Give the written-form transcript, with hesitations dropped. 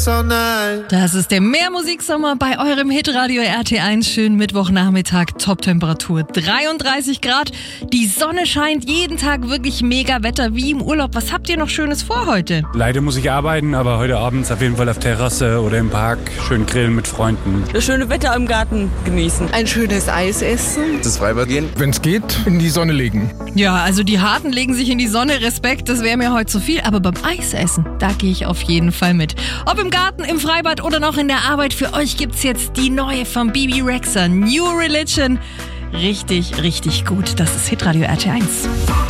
all night. Das ist der Mehrmusiksommer bei eurem Hitradio RT1. Schönen Mittwochnachmittag, Top-Temperatur 33 Grad. Die Sonne scheint, jeden Tag wirklich mega Wetter wie im Urlaub. Was habt ihr noch Schönes vor heute? Leider muss ich arbeiten, aber heute Abend auf jeden Fall auf Terrasse oder im Park schön grillen mit Freunden. Das schöne Wetter im Garten genießen. Ein schönes Eis essen. Ins Freibad gehen. Wenn es geht, in die Sonne legen. Ja, also die Harten legen sich in die Sonne. Respekt, das wäre mir heute zu viel. Aber beim Eisessen, da gehe ich auf jeden Fall mit. Ob im Garten, im Freibad oder noch in der Arbeit, für euch gibt's jetzt die neue von Bebe Rexha, New Religion. Richtig, richtig gut. Das ist Hitradio RT1.